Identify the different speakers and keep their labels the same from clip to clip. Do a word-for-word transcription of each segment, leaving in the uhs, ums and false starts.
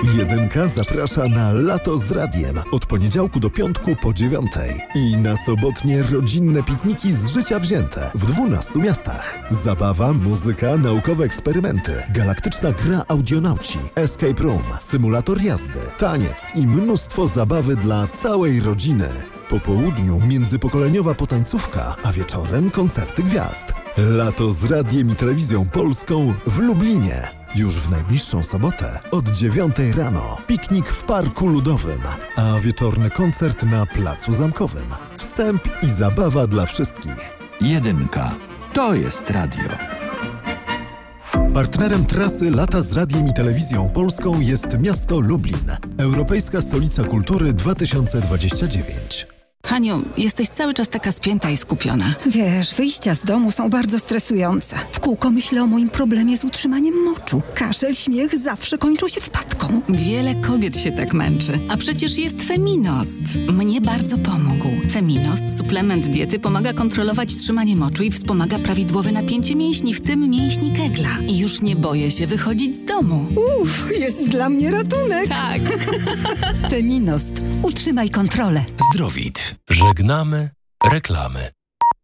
Speaker 1: Jedynka zaprasza na Lato z Radiem od poniedziałku do piątku po dziewiątej i na sobotnie rodzinne pikniki z życia wzięte w dwunastu miastach. Zabawa, muzyka, naukowe eksperymenty, galaktyczna gra audionauci, escape room, symulator jazdy, taniec i mnóstwo zabawy dla całej rodziny. Po południu międzypokoleniowa potańcówka, a wieczorem koncerty gwiazd. Lato z Radiem i Telewizją Polską w Lublinie. Już w najbliższą sobotę od dziewiątej rano. Piknik w Parku Ludowym, a wieczorny koncert na Placu Zamkowym. Wstęp i zabawa dla wszystkich.
Speaker 2: Jedynka. To jest radio.
Speaker 1: Partnerem trasy Lata z Radiem i Telewizją Polską jest miasto Lublin. Europejska Stolica Kultury dwa tysiące dwudziesty dziewiąty.
Speaker 3: Haniu, jesteś cały czas taka spięta i skupiona.
Speaker 4: Wiesz, wyjścia z domu są bardzo stresujące. W kółko myślę o moim problemie z utrzymaniem moczu. Kaszel, śmiech zawsze kończą się wpadką.
Speaker 3: Wiele kobiet się tak męczy. A przecież jest Feminost. Mnie bardzo pomógł. Feminost, suplement diety, pomaga kontrolować trzymanie moczu i wspomaga prawidłowe napięcie mięśni, w tym mięśni kegla. I już nie boję się wychodzić z domu.
Speaker 4: Uff, jest dla mnie ratunek.
Speaker 3: Tak.
Speaker 4: Feminost. Utrzymaj kontrolę.
Speaker 2: Zdrowit.
Speaker 5: Żegnamy reklamy.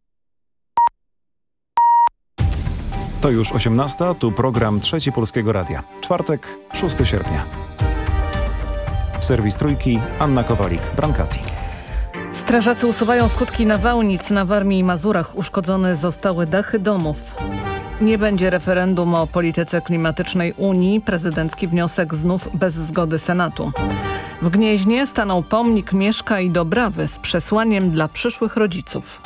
Speaker 6: To już osiemnasta, tu program Trzeci Polskiego Radia. Czwartek, szóstego sierpnia. Serwis Trójki, Anna Kowalik, Brankati.
Speaker 7: Strażacy usuwają skutki nawałnic na Warmii i Mazurach. Uszkodzone zostały dachy domów. Nie będzie referendum o polityce klimatycznej Unii. Prezydencki wniosek znów bez zgody Senatu. W Gnieźnie stanął pomnik Mieszka i Dobrawy z przesłaniem dla przyszłych rodziców.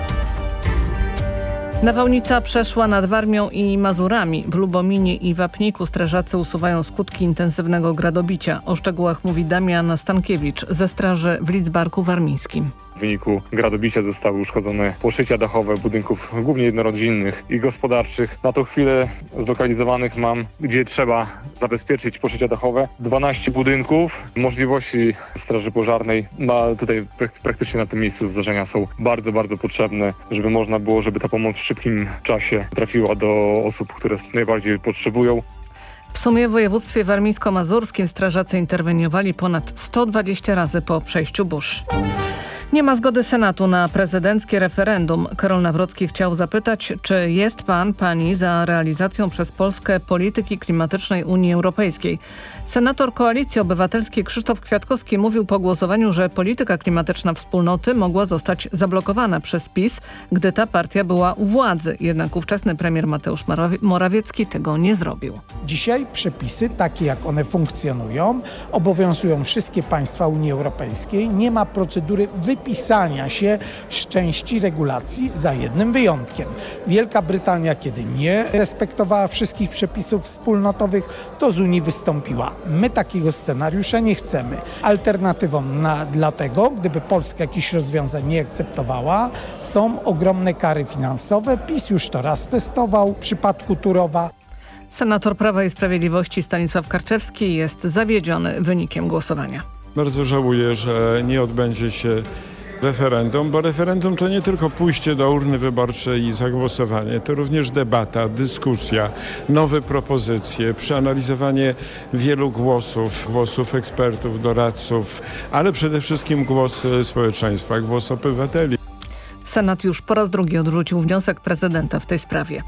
Speaker 7: Nawałnica przeszła nad Warmią i Mazurami. W Lubominie i Wapniku strażacy usuwają skutki intensywnego gradobicia. O szczegółach mówi Damian Stankiewicz ze straży w Lidzbarku Warmińskim.
Speaker 8: W wyniku gradobicia zostały uszkodzone poszycia dachowe budynków głównie jednorodzinnych i gospodarczych. Na tą chwilę zlokalizowanych mam, gdzie trzeba zabezpieczyć poszycia dachowe, dwanaście budynków. Możliwości Straży Pożarnej na, tutaj praktycznie na tym miejscu zdarzenia są bardzo, bardzo potrzebne, żeby można było, żeby ta pomoc w szybkim czasie trafiła do osób, które najbardziej potrzebują.
Speaker 7: W sumie w województwie warmińsko-mazurskim strażacy interweniowali ponad sto dwadzieścia razy po przejściu burz. Nie ma zgody Senatu na prezydenckie referendum. Karol Nawrocki chciał zapytać, czy jest pan, pani za realizacją przez Polskę polityki klimatycznej Unii Europejskiej. Senator Koalicji Obywatelskiej Krzysztof Kwiatkowski mówił po głosowaniu, że polityka klimatyczna wspólnoty mogła zostać zablokowana przez PiS, gdy ta partia była u władzy. Jednak ówczesny premier Mateusz Morawiecki tego nie zrobił.
Speaker 9: Dzisiaj przepisy, takie jak one funkcjonują, obowiązują wszystkie państwa Unii Europejskiej. Nie ma procedury wypisania się z części regulacji za jednym wyjątkiem. Wielka Brytania, kiedy nie respektowała wszystkich przepisów wspólnotowych, to z Unii wystąpiła. My takiego scenariusza nie chcemy. Alternatywą na, dlatego, gdyby Polska jakichś rozwiązań nie akceptowała, są ogromne kary finansowe. PiS już to raz testował w przypadku Turowa.
Speaker 7: Senator Prawa i Sprawiedliwości Stanisław Karczewski jest zawiedziony wynikiem głosowania.
Speaker 10: Bardzo żałuję, że nie odbędzie się referendum, bo referendum to nie tylko pójście do urny wyborczej i zagłosowanie, to również debata, dyskusja, nowe propozycje, przeanalizowanie wielu głosów, głosów ekspertów, doradców, ale przede wszystkim głos społeczeństwa, głos obywateli.
Speaker 7: Senat już po raz drugi odrzucił wniosek prezydenta w tej sprawie.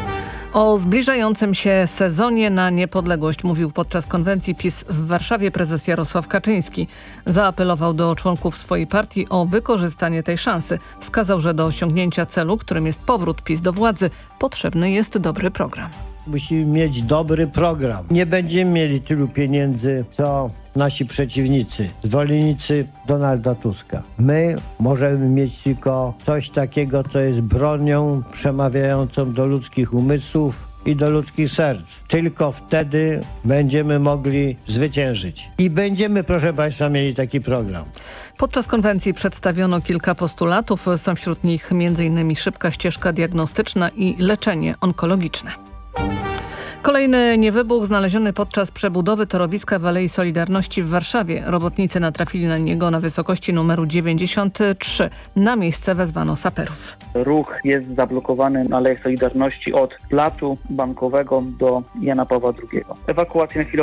Speaker 7: O zbliżającym się sezonie na niepodległość mówił podczas konwencji PiS w Warszawie prezes Jarosław Kaczyński. Zaapelował do członków swojej partii o wykorzystanie tej szansy. Wskazał, że do osiągnięcia celu, którym jest powrót PiS do władzy, potrzebny jest dobry program.
Speaker 11: Musimy mieć dobry program. Nie będziemy mieli tylu pieniędzy, co nasi przeciwnicy, zwolennicy Donalda Tuska. My możemy mieć tylko coś takiego, co jest bronią przemawiającą do ludzkich umysłów i do ludzkich serc. Tylko wtedy będziemy mogli zwyciężyć. I będziemy, proszę Państwa, mieli taki program.
Speaker 7: Podczas konwencji przedstawiono kilka postulatów. Są wśród nich między innymi szybka ścieżka diagnostyczna i leczenie onkologiczne. Kolejny niewybuch znaleziony podczas przebudowy torowiska w Alei Solidarności w Warszawie. Robotnicy natrafili na niego na wysokości numeru dziewięćdziesiąt trzy. Na miejsce wezwano saperów.
Speaker 12: Ruch jest zablokowany na Alei Solidarności od placu Bankowego do Jana Pawła drugiego. Ewakuacja na chwilę